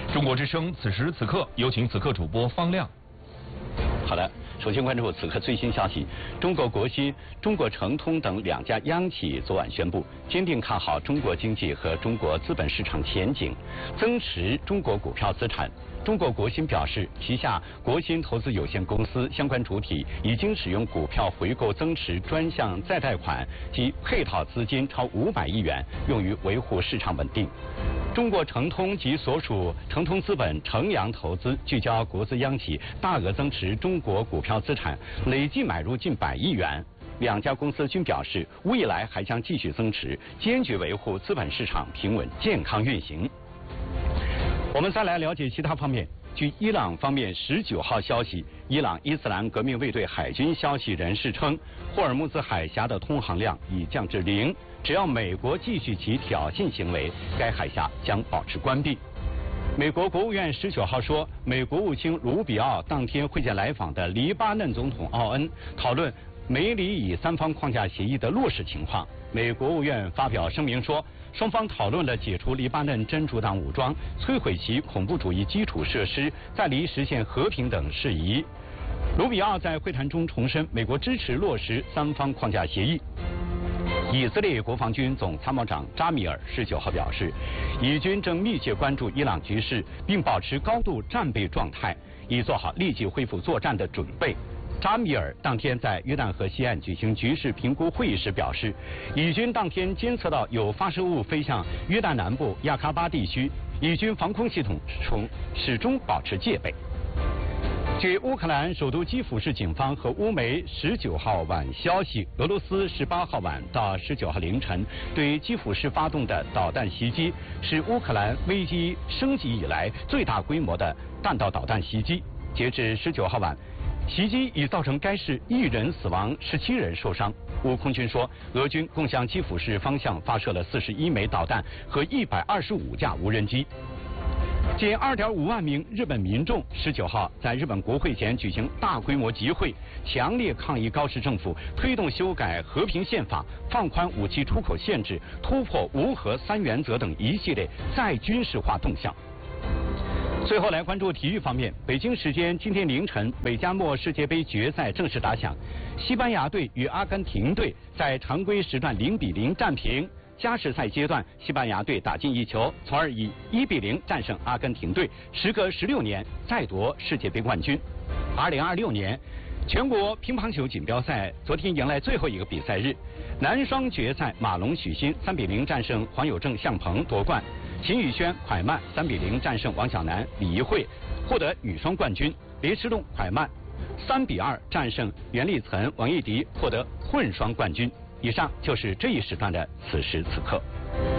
中国之声此时此刻，有请此刻主播方亮。 好的，首先关注此刻最新消息。中国国新、中国诚通等2家央企昨晚宣布，坚定看好中国经济和中国资本市场前景，增持中国股票资产。中国国新表示，旗下国新投资有限公司相关主体已经使用股票回购增持专项再贷款及配套资金超500亿元，用于维护市场稳定。中国诚通及所属诚通资本、诚阳投资聚焦国资央企，大额增持中国股票资产，累计买入近100亿元。2家公司均表示，未来还将继续增持，坚决维护资本市场平稳健康运行。我们再来了解其他方面。据伊朗方面19号消息，伊朗伊斯兰革命卫队海军消息人士称，霍尔木兹海峡的通航量已降至0，只要美国继续其挑衅行为，该海峡将保持关闭。美国国务院19号说，美国务卿卢比奥当天会见来访的黎巴嫩总统奥恩，讨论美里以3方框架协议的落实情况。美国务院发表声明说，双方讨论了解除黎巴嫩真主党武装、摧毁其恐怖主义基础设施、在黎实现和平等事宜。卢比奥在会谈中重申，美国支持落实3方框架协议。以色列国防军总参谋长扎米尔19号表示，以军正密切关注伊朗局势，并保持高度战备状态，以做好立即恢复作战的准备。扎米尔当天在约旦河西岸举行局势评估会议时表示，以军当天监测到有发射物飞向约旦南部亚喀巴地区，以军防空系统始终保持戒备。据乌克兰首都基辅市警方和乌媒19号晚消息，俄罗斯18号晚到19号凌晨对基辅市发动的导弹袭击，是乌克兰危机升级以来最大规模的弹道导弹袭击。截至19号晚，袭击已造成该市1人死亡，17人受伤。乌空军说，俄军共向基辅市方向发射了41枚导弹和125架无人机。近2.5万名日本民众19号在日本国会前举行大规模集会，强烈抗议高市政府推动修改和平宪法、放宽武器出口限制、突破无核3原则等一系列再军事化动向。最后来关注体育方面，北京时间今天凌晨，美加墨世界杯决赛正式打响，西班牙队与阿根廷队在常规时段0-0战平。加时赛阶段，西班牙队打进1球，从而以1-0战胜阿根廷队，时隔16年再夺世界杯冠军。2026年全国乒乓球锦标赛昨天迎来最后一个比赛日，男双决赛，马龙许昕3-0战胜黄有正向鹏夺冠，秦宇轩蒯曼3-0战胜王晓楠李怡慧获得女双冠军，林诗栋蒯曼3-2战胜袁立岑王艺迪获得混双冠军。以上就是这一时段的此时此刻。